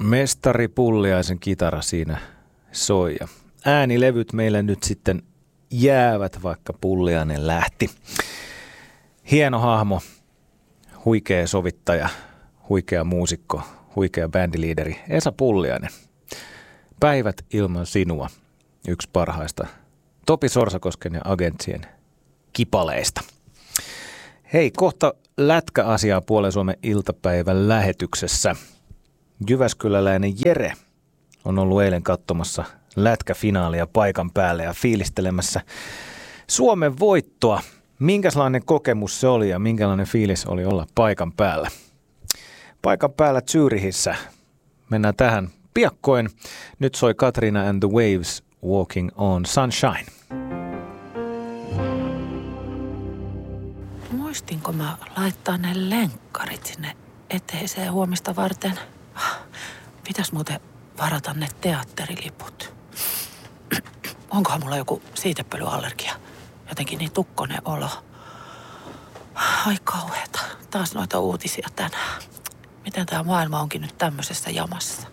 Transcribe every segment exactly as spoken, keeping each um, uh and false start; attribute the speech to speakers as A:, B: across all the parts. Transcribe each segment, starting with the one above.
A: Mestari Pulliaisen kitara siinä soi ja äänilevyt meille nyt sitten jäävät, vaikka Pulliainen lähti. Hieno hahmo, huikea sovittaja, huikea muusikko, huikea bändiliideri Esa Pulliainen. Päivät ilman sinua, yksi parhaista Topi Sorsakosken ja Agentsien kipaleista. Hei, kohta lätkäasiaa Puolen Suomen iltapäivän lähetyksessä. Jyväskyläläinen Jere on ollut eilen katsomassa lätkäfinaalia paikan päälle ja fiilistelemässä Suomen voittoa. Minkälainen kokemus se oli ja minkälainen fiilis oli olla paikan päällä? Paikan päällä Zyrihissä. Mennään tähän piakkoin. Nyt soi Katrina and the Waves, Walking on Sunshine.
B: Muistinko mä laittaa ne lenkkarit sinne eteiseen huomista varten? Pitäis muuten varata ne teatteriliput. Onkohan mulla joku siitepölyallergia? Jotenkin niin tukkonen olo. Ai kauheeta. Taas noita uutisia tänään. Miten tää maailma onkin nyt tämmöisessä jamassa?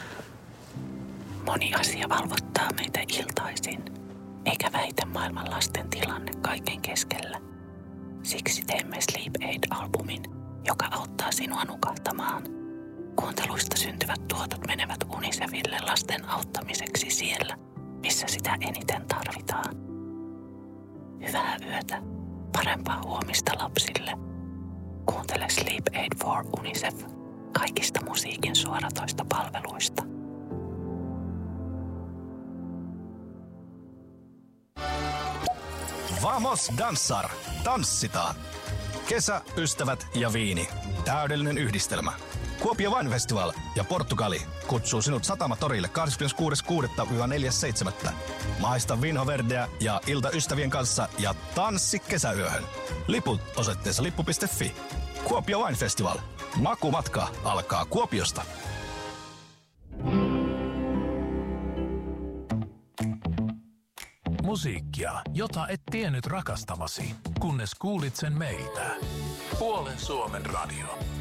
B: Moni asia valvottaa meitä iltaisin, eikä väitä maailman lasten tilanne kaiken keskellä. Siksi teemme Sleep Aid-albumin, joka auttaa sinua nukahtamaan. Kuunteluista syntyvät tuotot menevät Unicefille lasten auttamiseksi siellä, missä sitä eniten tarvitaan. Hyvää yötä, parempaa huomista lapsille. Kuuntele Sleep Aid for Unicef kaikista musiikin suoratoista palveluista.
C: Vamos danzar! Tanssitaan! Kesä, ystävät ja viini. Täydellinen yhdistelmä. Kuopio Wine Festival ja Portugali kutsuu sinut Satamatorille kahdeskymmeneskuudes kuudetta neljäs seitsemättä Maista Vinho Verdeä ja ilta ystävien kanssa ja tanssi kesäyöhön. Liput osoitteessa lippu piste fi. Kuopio Wine Festival. Makumatka alkaa Kuopiosta.
D: Musiikkia, jota et tiennyt rakastavasi, kunnes kuulit sen meiltä. Puolen Suomen radio.